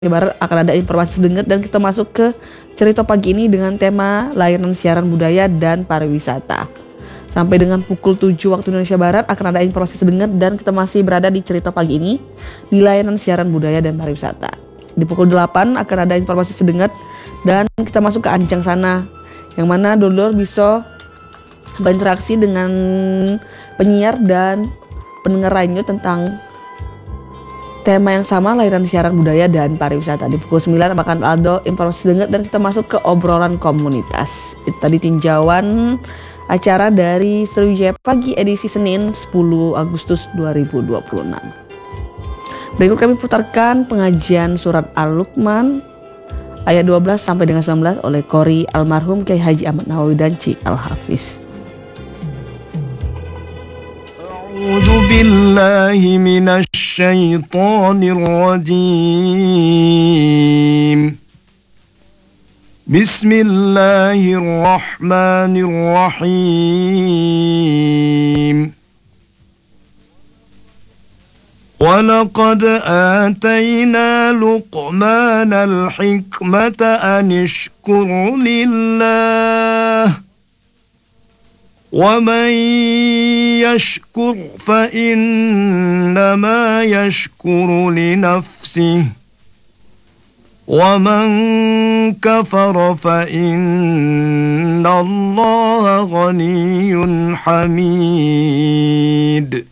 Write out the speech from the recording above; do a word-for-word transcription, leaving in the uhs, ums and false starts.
Barat akan ada informasi sedengar dan kita masuk ke cerita pagi ini dengan tema layanan siaran budaya dan pariwisata. Sampai dengan pukul tujuh waktu Indonesia Barat akan ada informasi sedengar dan kita masih berada di cerita pagi ini di layanan siaran budaya dan pariwisata. Di pukul delapan akan ada informasi sedengar dan kita masuk ke Ancang Sana, yang mana dulur bisa berinteraksi dengan penyiar dan pendengar lainnya tentang tema yang sama, layanan siaran budaya dan pariwisata. Di pukul sembilan akan ada informasi dengar dan kita masuk ke obrolan komunitas. Itu tadi tinjauan acara dari Sriwijaya Pagi edisi Senin sepuluh Agustus dua ribu dua puluh enam. Berikut kami putarkan pengajian surat Al-Luqman ayat dua belas sampai dengan sembilan belas oleh Qori almarhum Kiai Haji Ahmad Nawawi dan Ci Al-Hafiz. A'udzu billahi minasy syaithanir rajim. Bismillahirrahmanirrahim. وَلَقَدْ آتَيْنَا لُقْمَانَ الْحِكْمَةَ أَنِ اشْكُرْ لِلَّهِ وَمَنْ يَشْكُرْ فَإِنَّمَا يَشْكُرُ لِنَفْسِهِ وَمَنْ كَفَرَ فَإِنَّ اللَّهَ غَنِيٌّ حَمِيدٌ.